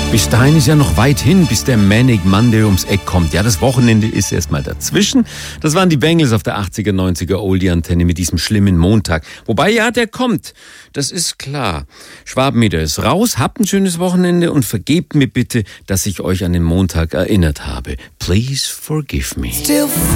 Bis dahin ist ja noch weit hin, bis der Manic Monday ums Eck kommt. Ja, das Wochenende ist erstmal dazwischen. Das waren die Bengals auf der 80er, 90er Oldie-Antenne mit diesem schlimmen Montag. Wobei, ja, der kommt. Das ist klar. Schwabenmeter ist raus. Habt ein schönes Wochenende und vergebt mir bitte, dass ich euch an den Montag erinnert habe. Please forgive me.